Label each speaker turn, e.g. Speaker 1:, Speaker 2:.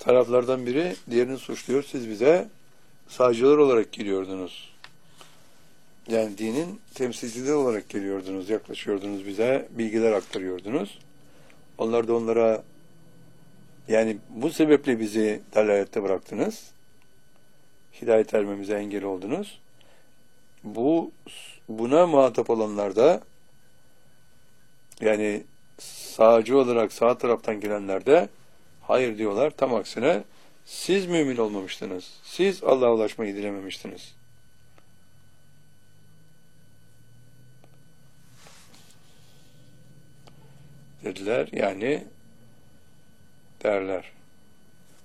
Speaker 1: taraflardan biri diğerini suçluyor. Siz bize sağcılar olarak geliyordunuz. Yani dinin temsilcileri olarak geliyordunuz, yaklaşıyordunuz bize, bilgiler aktarıyordunuz. Onlar da onlara, yani bu sebeple bizi dalalette bıraktınız. Hidayet ermemize engel oldunuz. Buna muhatap olanlar da, yani sağcı olarak sağ taraftan gelenler de hayır diyorlar. Tam aksine siz mümin olmamıştınız. Siz Allah'a ulaşmayı dilememiştiniz. Dediler, yani derler.